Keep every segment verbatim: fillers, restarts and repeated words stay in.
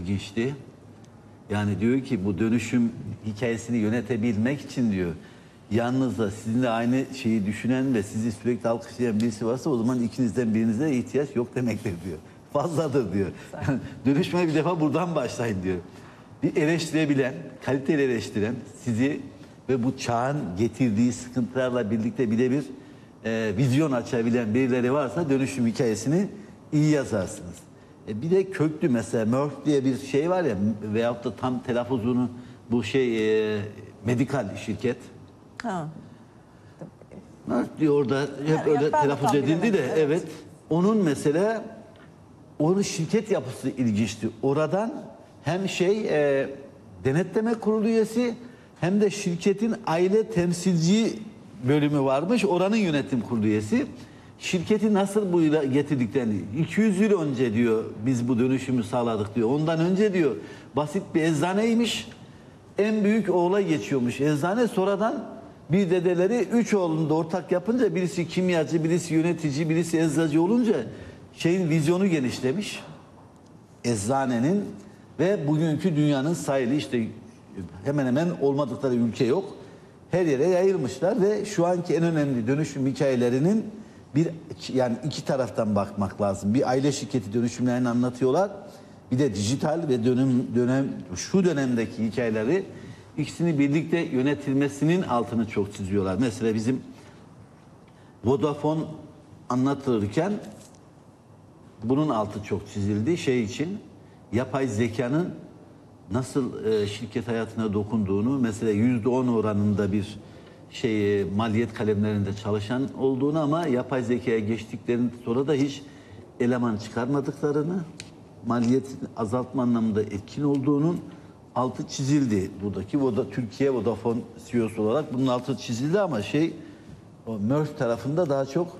ilginçti. Yani diyor ki bu dönüşüm hikayesini yönetebilmek için diyor, yalnız da sizinle aynı şeyi düşünen ve sizi sürekli alkışlayan birisi varsa o zaman ikinizden birinize ihtiyaç yok demektir diyor. Fazladır diyor. Yani dönüşmeye bir defa buradan başlayın diyor. Bir eleştirebilen, kaliteli eleştiren, sizi ve bu çağın getirdiği sıkıntılarla birlikte birebir e, vizyon açabilen birileri varsa dönüşüm hikayesini iyi yazarsınız. E, bir de köklü mesela Merck diye bir şey var ya, veyahut da tam telaffuzunu bu şey e, medikal şirket. Ha. Merck diyor orada hep Yani öyle ben de telaffuz tam edildi de bilemedim, evet. evet. Onun mesela onun şirket yapısı ilginçti. Oradan hem şey e, denetleme kurulu üyesi hem de şirketin aile temsilci bölümü varmış. Oranın yönetim kurulu üyesi. Şirketi nasıl bu yıla getirdiklerini, iki yüz yıl önce diyor biz bu dönüşümü sağladık diyor. Ondan önce diyor basit bir eczaneymiş. En büyük oğula geçiyormuş eczane. Sonradan bir dedeleri üç oğlunu da ortak yapınca birisi kimyacı, birisi yönetici, birisi eczacı olunca şeyin vizyonu genişlemiş. Eczanenin ve bugünkü dünyanın sayılı işte hemen hemen olmadıkları ülke yok. Her yere yayılmışlar ve şu anki en önemli dönüşüm hikayelerinin bir yani iki taraftan bakmak lazım. Bir aile şirketi dönüşümlerini anlatıyorlar. Bir de dijital ve dönem dönem şu dönemdeki hikayeleri ikisini birlikte yönetilmesinin altını çok çiziyorlar. Mesela bizim Vodafone anlatılırken bunun altı çok çizildi şey için. Yapay zekanın nasıl e, şirket hayatına dokunduğunu, mesela yüzde on oranında bir şey maliyet kalemlerinde çalışan olduğunu ama yapay zekaya geçtiklerinde sonra da hiç eleman çıkarmadıklarını, maliyetin azaltma anlamında etkin olduğunun altı çizildi. Buradaki Voda, Türkiye Vodafone C E O'su olarak bunun altı çizildi ama şey o Merck tarafında daha çok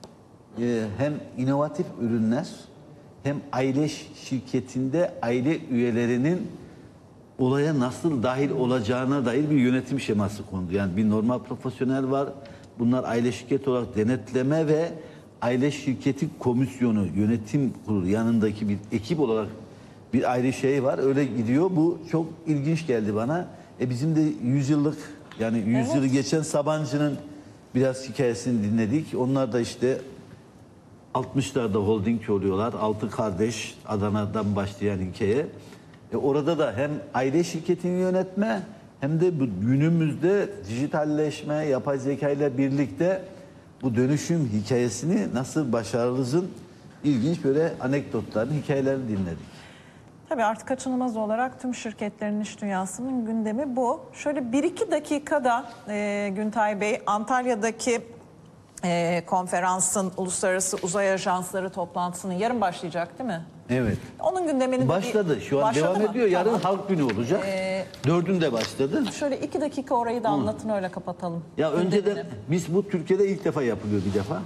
e, hem inovatif ürünler hem aile şirketinde aile üyelerinin olaya nasıl dahil olacağına dair bir yönetim şeması kondu. Yani bir normal profesyonel var. Bunlar aile şirketi olarak denetleme ve aile şirketi komisyonu, yönetim kurulu yanındaki bir ekip olarak bir ayrı şey var. Öyle gidiyor. Bu çok ilginç geldi bana. E bizim de yüz yıllık yani yüz Evet. yılı geçen Sabancı'nın biraz hikayesini dinledik. Onlar da işte altmışlarda holding oluyorlar. Altı kardeş Adana'dan başlayan hikaye. E orada da hem aile şirketini yönetme hem de bu günümüzde dijitalleşme, yapay zeka ile birlikte bu dönüşüm hikayesini nasıl başarırızın ilginç böyle anekdotlarını, hikayelerini dinledik. Tabii artık kaçınılmaz olarak tüm şirketlerin iş dünyasının gündemi bu. Şöyle bir iki dakikada e, Güntay Bey Antalya'daki e, konferansın Uluslararası Uzay Ajansları toplantısının yarın başlayacak değil mi? Evet. Onun gündemini Başladı. Bir, Şu an başladı devam mı? ediyor. Yarın Tamam. halk günü olacak. Ee, Dördünde başladı. Şöyle iki dakika orayı da anlatın öyle kapatalım. Ya Gündemini. önceden biz bu Türkiye'de ilk defa yapılıyor bir defa.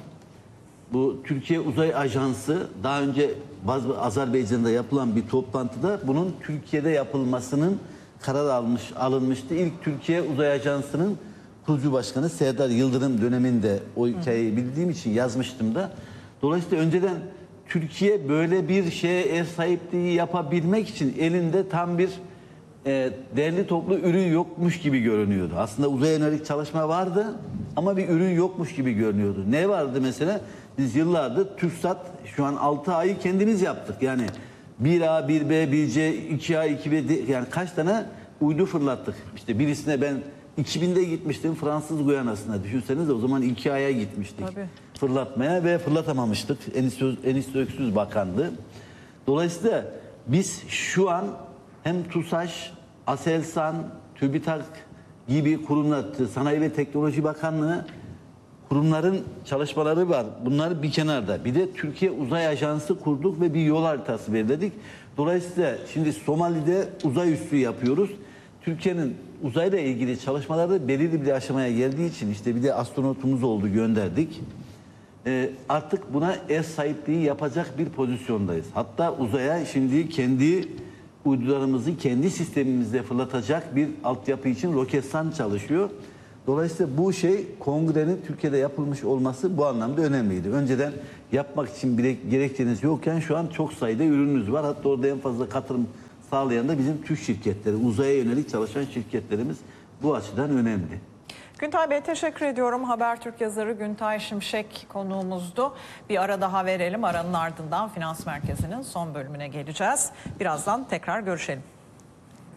Bu Türkiye Uzay Ajansı daha önce bazı Azerbaycan'da yapılan bir toplantıda bunun Türkiye'de yapılmasının karar almış alınmıştı. İlk Türkiye Uzay Ajansı'nın kurucu başkanı Serdar Yıldırım döneminde o hikayeyi bildiğim için yazmıştım da. Dolayısıyla önceden Türkiye böyle bir şeye ev sahipliği yapabilmek için elinde tam bir e, derli toplu ürün yokmuş gibi görünüyordu. Aslında uzaya yönelik çalışma vardı ama bir ürün yokmuş gibi görünüyordu. Ne vardı mesela? Biz yıllardır TürkSat şu an altı A'yı kendimiz yaptık. Yani bir A, bir B, bir C, iki A, iki B yani kaç tane uydu fırlattık. İşte birisine ben iki binde gitmiştim Fransız Guyana'sına. Düşünsenize o zaman iki A'ya gitmiştik. Tabii. Fırlatmaya ve fırlatamamıştık. Enis, Öz, Enis Öksüz bakandı. Dolayısıyla biz şu an hem TUSAŞ, ASELSAN, TÜBİTAK gibi kurumlar, Sanayi ve Teknoloji Bakanlığı kurumların çalışmaları var. Bunlar bir kenarda. Bir de Türkiye Uzay Ajansı kurduk ve bir yol haritası belirledik. Dolayısıyla şimdi Somali'de uzay üssü yapıyoruz. Türkiye'nin uzayla ilgili çalışmaları belirli bir aşamaya geldiği için işte bir de astronotumuz oldu gönderdik. Ee, artık buna ev sahipliği yapacak bir pozisyondayız. Hatta uzaya şimdi kendi uydularımızı kendi sistemimizde fırlatacak bir altyapı için Roketsan çalışıyor. Dolayısıyla bu şey kongrenin Türkiye'de yapılmış olması bu anlamda önemliydi. Önceden yapmak için bile gerekçeniz yokken şu an çok sayıda ürününüz var. Hatta orada en fazla katılım sağlayan da bizim Türk şirketleri. Uzaya yönelik çalışan şirketlerimiz bu açıdan önemli. Güntay Bey teşekkür ediyorum. Habertürk yazarı Güntay Şimşek konuğumuzdu. Bir ara daha verelim. Aranın ardından Finans Merkezi'nin son bölümüne geleceğiz. Birazdan tekrar görüşelim.